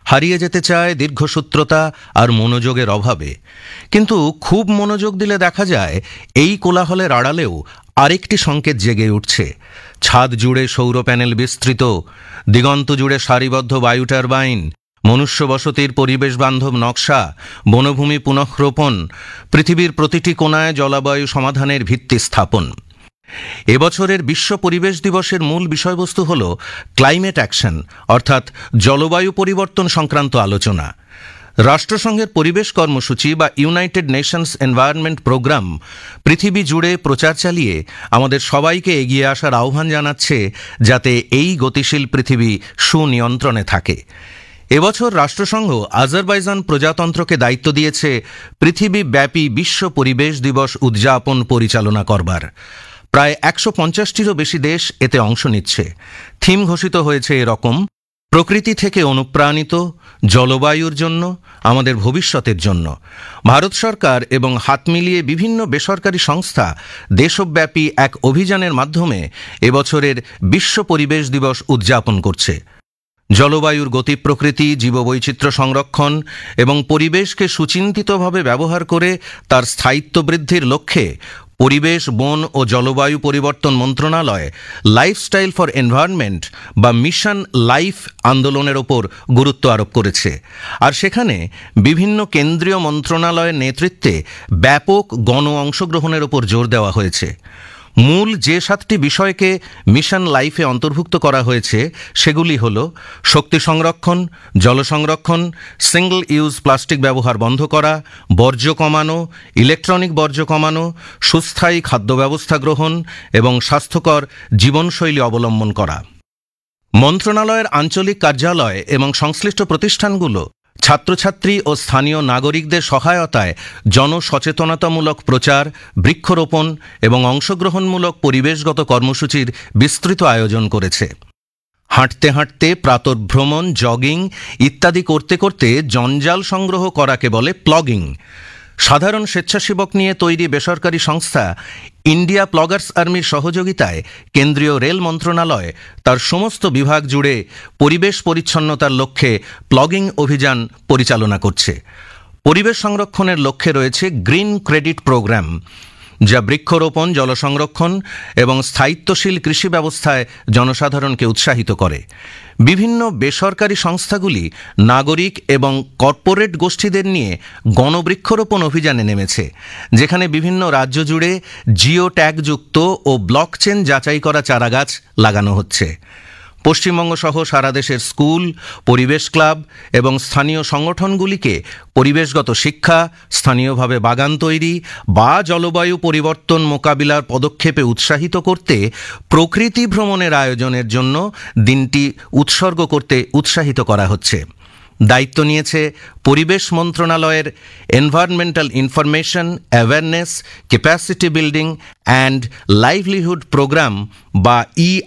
হারিয়ে যেতে চায় দীর্ঘসূত্রতা আর মনোযোগের অভাবে। কিন্তু খুব মনোযোগ দিলে দেখা যায় এই কোলাহলের আড়ালেও আরেকটি সংকেত জেগে উঠছে। ছাদ জুড়ে সৌর প্যানেল বিস্তৃত, দিগন্ত জুড়ে সারিবদ্ধ বায়ু টারবাইন, মনুষ্য বসতির পরিবেশ বান্ধব নকশা, বনভূমি পুনঃরোপণ, পৃথিবীর প্রতিটি কোণায় জলবায়ু সমাধানের ভিত্তি স্থাপন। এবছরের বিশ্ব পরিবেশ দিবসের মূল বিষয়বস্তু হল ক্লাইমেট অ্যাকশন, অর্থাৎ জলবায়ু পরিবর্তন সংক্রান্ত আলোচনা। রাষ্ট্রসংঘের পরিবেশ কর্মসূচি বা ইউনাইটেড নেশনস এনভায়রনমেন্ট প্রোগ্রাম পৃথিবী জুড়ে প্রচার চালিয়ে আমাদের সবাইকে এগিয়ে আসার আহ্বান জানাচ্ছে, যাতে এই গতিশীল পৃথিবী সুনিয়ন্ত্রণে থাকে। এবছর রাষ্ট্রসংঘ আজারবাইজান প্রজাতন্ত্রকে দায়িত্ব দিয়েছে পৃথিবীব্যাপী বিশ্ব পরিবেশ দিবস উদযাপন পরিচালনা করবার। প্রায় 150টিরও বেশি দেশ এতে অংশ নিচ্ছে। থিম ঘোষিত হয়েছে এরকম: প্রকৃতি থেকে অনুপ্রাণিত, জলবায়ুর জন্য, আমাদের ভবিষ্যতের জন্য। ভারত সরকার এবং হাত মিলিয়ে বিভিন্ন বেসরকারি সংস্থা দেশব্যাপী এক অভিযানের মাধ্যমে এবছরের বিশ্ব পরিবেশ দিবস উদযাপন করছে। জলবায়ুর গতি প্রকৃতি, জীববৈচিত্র্য সংরক্ষণ এবং পরিবেশকে সুচিন্তিতভাবে ব্যবহার করে তার স্থায়িত্ব বৃদ্ধির লক্ষ্যে পরিবেশ, বন ও জলবায়ু পরিবর্তন মন্ত্রণালয় লাইফস্টাইল ফর এনভায়রনমেন্ট বা মিশন লাইফ আন্দোলনের ওপর গুরুত্ব আরোপ করেছে। আর সেখানে বিভিন্ন কেন্দ্রীয় মন্ত্রণালয়ের নেতৃত্বে ব্যাপক গণ অংশগ্রহণের ওপর জোর দেওয়া হয়েছে। মূল যে 7টি বিষয়কে মিশন লাইফে অন্তর্ভুক্ত করা হয়েছে সেগুলি হল শক্তি সংরক্ষণ, জল সংরক্ষণ, সিঙ্গল ইউজ প্লাস্টিক ব্যবহার বন্ধ করা, বর্জ্য কমানো, ইলেকট্রনিক বর্জ্য কমানো, সুস্থায়ী খাদ্য ব্যবস্থা গ্রহণ এবং স্বাস্থ্যকর জীবনশৈলী অবলম্বন করা। মন্ত্রণালয়ের আঞ্চলিক কার্যালয় এবং সংশ্লিষ্ট প্রতিষ্ঠানগুলো ছাত্রছাত্রী ও স্থানীয় নাগরিকদের সহায়তায় জনসচেতনতামূলক প্রচার, বৃক্ষরোপণ এবং অংশগ্রহণমূলক পরিবেশগত কর্মসূচির বিস্তৃত আয়োজন করেছে। হাঁটতে হাঁটতে, প্রাতঃভ্রমণ, জগিং ইত্যাদি করতে করতে জঞ্জাল সংগ্রহ করাকে বলে প্লগিং। সাধারণ স্বেচ্ছাসেবক নিয়ে তৈরি বেসরকারি সংস্থা ইন্ডিয়া প্লগার্স আর্মির সহযোগিতায় কেন্দ্রীয় রেল মন্ত্রণালয় তার সমস্ত বিভাগ জুড়ে পরিবেশ পরিচ্ছন্নতার লক্ষ্যে প্লগিং অভিযান পরিচালনা করছে। পরিবেশ সংরক্ষণের লক্ষ্যে রয়েছে গ্রিন ক্রেডিট প্রোগ্রাম, যা বৃক্ষরোপণ, জল সংরক্ষণ এবং স্থায়িত্বশীল কৃষি ব্যবস্থায় জনসাধারণকে উৎসাহিত করে। বিভিন্ন বেসরকারি সংস্থাগুলি নাগরিক এবং কর্পোরেট গোষ্ঠীদের নিয়ে গণবৃক্ষরোপণ অভিযানে নেমেছে, যেখানে বিভিন্ন রাজ্য জুড়ে জিও ট্যাগযুক্ত ও ব্লকচেন যাচাই করা চারাগাছ লাগানো হচ্ছে। পশ্চিমবঙ্গ সহ সারা দেশের স্কুল, পরিবেশ ক্লাব এবং স্থানীয় সংগঠনগুলিকে পরিবেশগত শিক্ষা, স্থানীয়ভাবে বাগান তৈরি বা জলবায়ু পরিবর্তন মোকাবিলার পদক্ষেপে উৎসাহিত করতে প্রকৃতি ভ্রমণের আয়োজনের জন্য দিনটি উৎসর্গ করতে উৎসাহিত করা হচ্ছে। দায়িত্ব নিয়েছে পরিবেশ মন্ত্রণালয়ের environmental information, awareness, capacity building and livelihood programme বা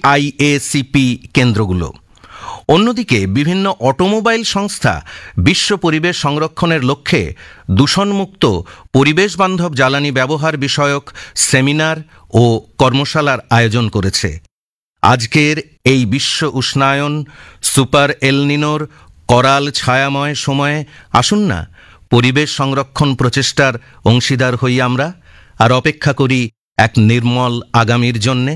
EIACP কেন্দ্রগুলো। অন্যদিকে বিভিন্ন অটোমোবাইল সংস্থা বিশ্ব পরিবেশ সংরক্ষণের লক্ষ্যে দূষণমুক্ত পরিবেশ বান্ধব জ্বালানি ব্যবহার বিষয়ক সেমিনার ও কর্মশালার আয়োজন করেছে। আজকের এই বিশ্ব উষ্ণায়ন, সুপার এলনিনোর করাল ছায়াময় সময়ে আসুন না পরিবেশ সংরক্ষণ প্রচেষ্টার অংশীদার হই আমরা, আর অপেক্ষা করি এক নির্মল আগামীর জন্যে।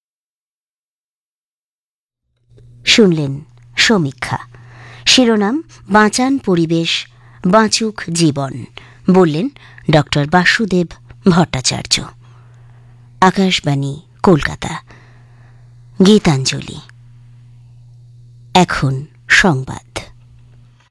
শুনলেন সমীক্ষা। শিরোনাম বাঁচান পরিবেশ, বাঁচুক জীবন। বললেন ডক্টর বাসুদেব ভট্টাচার্য। আকাশবাণী, কলকাতা। গীতাঞ্জলি। এখন সংবাদ।